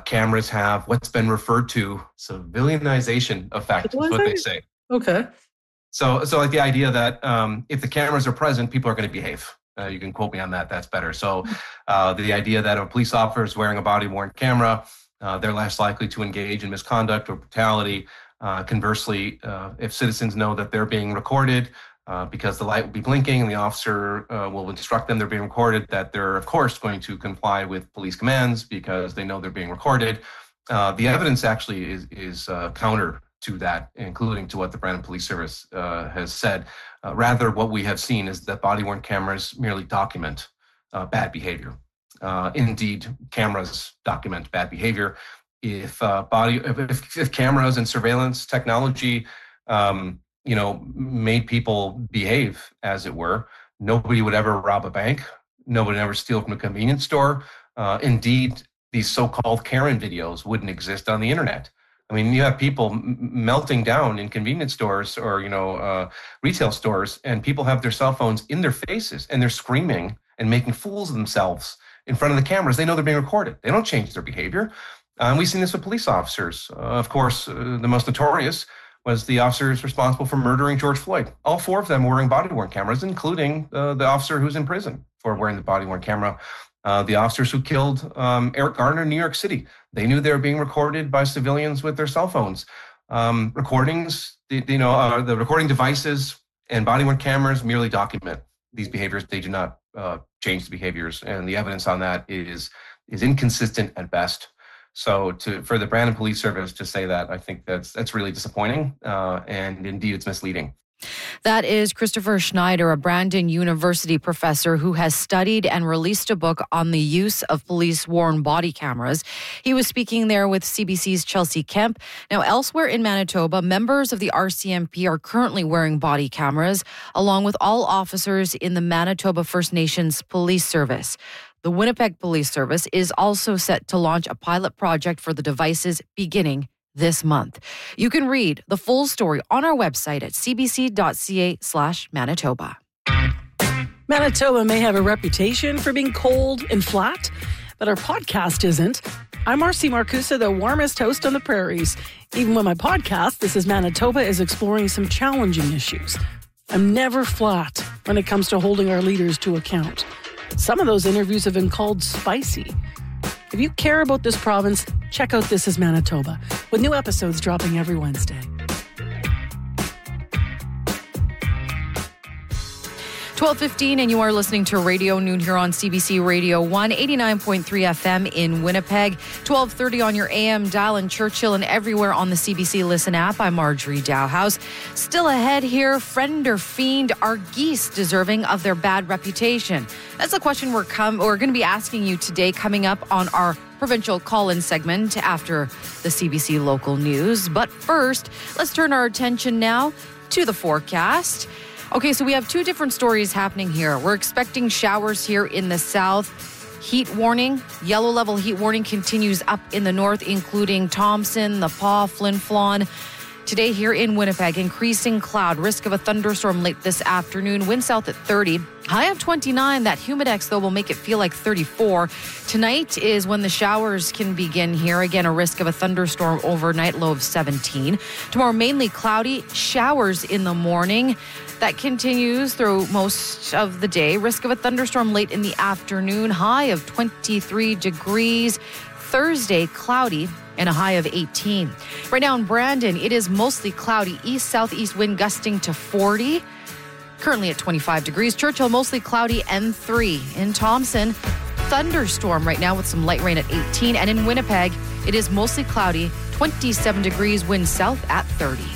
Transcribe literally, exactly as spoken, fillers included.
cameras have what's been referred to civilianization effect, is what they say. Okay. So, so like the idea that um, if the cameras are present, people are going to behave. Uh, you can quote me on that. That's better. So uh, the idea that if a police officer is wearing a body-worn camera, uh, they're less likely to engage in misconduct or brutality. Uh, conversely, uh, if citizens know that they're being recorded uh, because the light will be blinking and the officer uh, will instruct them they're being recorded, that they're, of course, going to comply with police commands because they know they're being recorded. Uh, the evidence actually is, is uh, counter to that, including to what the Brandon Police Service uh, has said. Uh, rather, what we have seen is that body-worn cameras merely document uh, bad behavior. Uh, indeed, cameras document bad behavior. If uh, body, if, if cameras and surveillance technology, um, you know, made people behave, as it were, nobody would ever rob a bank. Nobody would ever steal from a convenience store. Uh, indeed, these so-called Karen videos wouldn't exist on the internet. I mean, you have people m- melting down in convenience stores or, you know, uh, retail stores, and people have their cell phones in their faces and they're screaming and making fools of themselves in front of the cameras. They know they're being recorded. They don't change their behavior. Uh, and we've seen this with police officers. Uh, of course, uh, the most notorious was the officers responsible for murdering George Floyd. All four of them were wearing body-worn cameras, including uh, the officer who's in prison for wearing the body-worn camera. Uh, the officers who killed um, Eric Garner in New York City, they knew they were being recorded by civilians with their cell phones. Um, recordings, you know, uh, the recording devices and body-worn cameras merely document these behaviors. They do not uh, change the behaviors, and the evidence on that is is inconsistent at best. So, to for the Brandon Police Service to say that, I think that's that's really disappointing, uh, and indeed, it's misleading. That is Christopher Schneider, a Brandon University professor who has studied and released a book on the use of police-worn body cameras. He was speaking there with C B C's Chelsea Kemp. Now, elsewhere in Manitoba, members of the R C M P are currently wearing body cameras, along with all officers in the Manitoba First Nations Police Service. The Winnipeg Police Service is also set to launch a pilot project for the devices beginning this month. You can read the full story on our website at cbc.ca slash Manitoba. Manitoba may have a reputation for being cold and flat, but our podcast isn't. I'm Marcy Marcusa, the warmest host on the prairies. Even when my podcast, This is Manitoba, is exploring some challenging issues. I'm never flat when it comes to holding our leaders to account. Some of those interviews have been called spicy. If you care about this province, check out This is Manitoba, with new episodes dropping every Wednesday. twelve fifteen, and you are listening to Radio Noon here on C B C Radio one, eighty-nine point three F M in Winnipeg, twelve thirty on your A M dial in Churchill and everywhere on the C B C Listen app. I'm Marjorie Dowhouse. Still ahead here, friend or fiend, are geese deserving of their bad reputation? That's a question we're, come, we're going to be asking you today, coming up on our provincial call-in segment after the C B C local news. But first, let's turn our attention now to the forecast. Okay, so we have two different stories happening here. We're expecting showers here in the south. Heat warning, yellow level heat warning continues up in the north, including Thompson, the Paw, Flin Flon. Today here in Winnipeg, increasing cloud, risk of a thunderstorm late this afternoon, wind south at thirty. High of twenty-nine. That humidex, though, will make it feel like thirty-four. Tonight is when the showers can begin here. Again, a risk of a thunderstorm overnight, low of seventeen. Tomorrow, mainly cloudy, showers in the morning. That continues through most of the day. Risk of a thunderstorm late in the afternoon, high of twenty-three degrees. Thursday, cloudy and a high of eighteen. Right now in Brandon, it is mostly cloudy. East-southeast wind gusting to forty. Currently at twenty-five degrees. Churchill, mostly cloudy and three. In Thompson, thunderstorm right now with some light rain at eighteen. And in Winnipeg, it is mostly cloudy, twenty-seven degrees, wind south at thirty.